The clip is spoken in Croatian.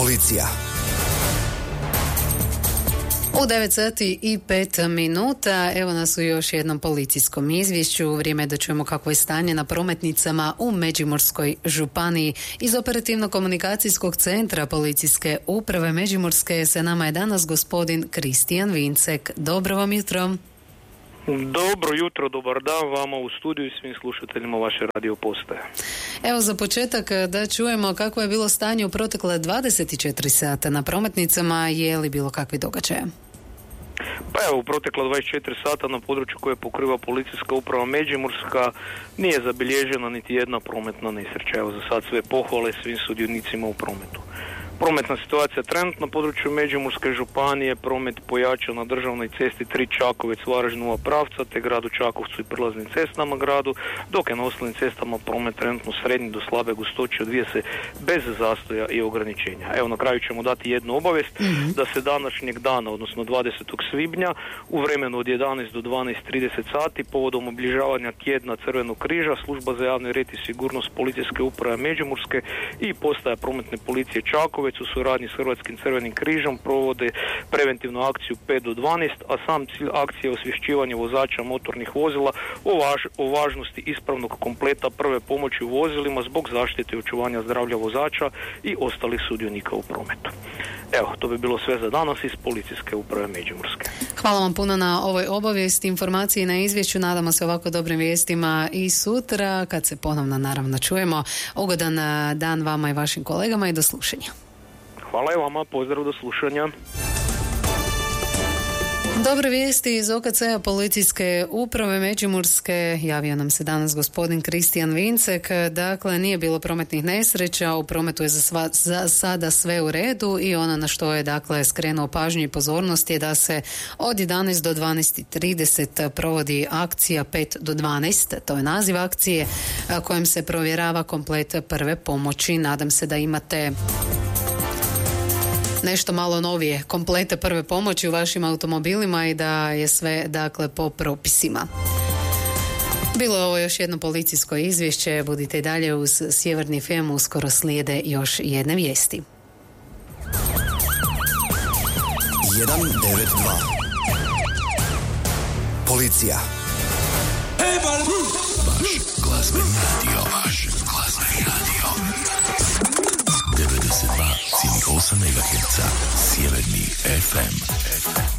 Policija. U 9:05, evo nas u još jednom policijskom izvješću. Vrijeme je da čujemo kakvo je stanje na prometnicama u Međimurskoj županiji. Iz operativno-komunikacijskog centra policijske uprave Međimurske sa nama je danas gospodin Kristijan Vincek. Dobro vam jutro. Dobro jutro, dobar dan vama u studiju i svim slušateljima vaše radio postaje. Evo za početak da čujemo kako je bilo stanje u protekle 24 sata na prometnicama, je li bilo kakvi događaja? Pa evo, u protekla 24 sata na području koje pokriva policijska uprava Međimurska nije zabilježena niti jedna prometna nesreća. Evo za sad sve pohvale svim sudionicima u prometu. Prometna situacija trenutno na području Međimurske županije, promet pojačao na državnoj cesti 3 Čakovec-Varaždin pravca te gradu Čakovcu i prilaznim cestama gradu, dok je na ostalim cestama promet trenutno srednji do slabe gustoće odvija se bez zastoja i ograničenja. Evo na kraju ćemo dati jednu obavijest da se današnjeg dana, odnosno 20. svibnja u vremenu od 11 do 12:30 sati povodom obilježavanja tjedna Crvenog križa Služba za javni red i sigurnost policijske uprave Međimurske i postaja prometne policije Čakovec u suradnji s Hrvatskim crvenim križom provode preventivnu akciju 5 do 12, a sam cilj akcije je osvješćivanje vozača motornih vozila o važnosti ispravnog kompleta prve pomoći u vozilima zbog zaštite i očuvanja zdravlja vozača i ostalih sudionika u prometu. Evo, to bi bilo sve za danas iz policijske uprave Međimurske. Hvala vam puno na ovoj obavijesti, informaciji na izvješću. Nadamo se ovako dobrim vijestima i sutra kad se ponovno naravno čujemo. Ugodan dan vama i vašim kolegama i do slušanja. Hvala i vama, pozdrav, do slušanja. Dobre vijesti iz OKC-a policijske uprave Međimurske. Javio nam se danas gospodin Kristijan Vincek. Dakle, nije bilo prometnih nesreća, u prometu je za sada sve u redu i ono na što je dakle skrenuo pažnju i pozornost je da se od 11 do 12:30 provodi akcija 5 do 12. To je naziv akcije kojom se provjerava komplet prve pomoći. Nadam se da imate nešto malo novije komplete prve pomoći u vašim automobilima i da je sve dakle po propisima. Bilo je ovo još jedno policijsko izvješće, budite i dalje uz Sjeverni FM, uskoro slijede još jedne vijesti. 192 Policija. Vaš glazbeni radio. 92,8 MHz Sjeverni FM.